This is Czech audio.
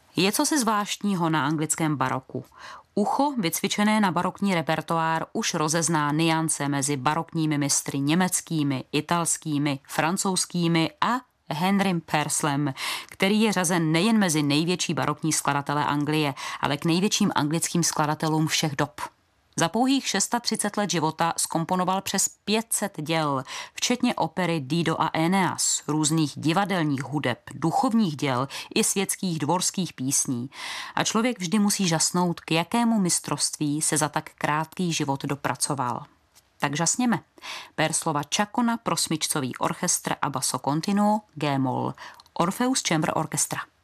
Je cosi zvláštního na anglickém baroku. Ucho, vycvičené na barokní repertoár, už rozezná niance mezi barokními mistry německými, italskými, francouzskými a Henrym Purcellem, který je řazen nejen mezi největší barokní skladatele Anglie, ale k největším anglickým skladatelům všech dob. Za pouhých 630 let života zkomponoval přes 500 děl, včetně opery Dido a Eneas, různých divadelních hudeb, duchovních děl i světských dvorských písní. A člověk vždy musí žasnout, k jakému mistrovství se za tak krátký život dopracoval. Tak žasněme. Purcellova Čakona pro smyčcový orchestr a basso continuo G-moll, Orpheus Chamber Orchestra.